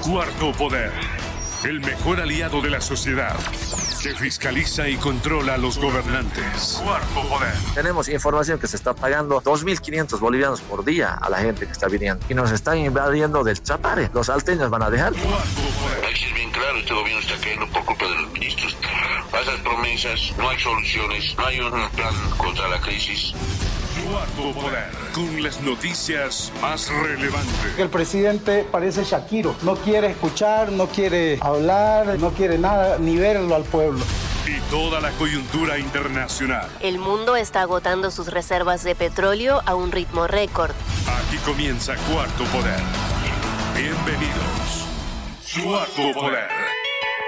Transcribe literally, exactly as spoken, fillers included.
Cuarto Poder, el mejor aliado de la sociedad, que fiscaliza y controla a los gobernantes. Cuarto Poder. Tenemos información que se está pagando dos mil quinientos bolivianos por día a la gente que está viniendo. Y nos están invadiendo del Chapare. Los salteños van a dejar. Cuarto Poder. Hay que ser bien claro, este gobierno está cayendo por culpa de los ministros. Pasan promesas, no hay soluciones, no hay un plan contra la crisis. Cuarto Poder, con las noticias más relevantes. El presidente parece Shakiro, no quiere escuchar, no quiere hablar, no quiere nada, ni verlo al pueblo. Y toda la coyuntura internacional. El mundo está agotando sus reservas de petróleo a un ritmo récord. Aquí comienza Cuarto Poder. Bienvenidos. Cuarto Poder.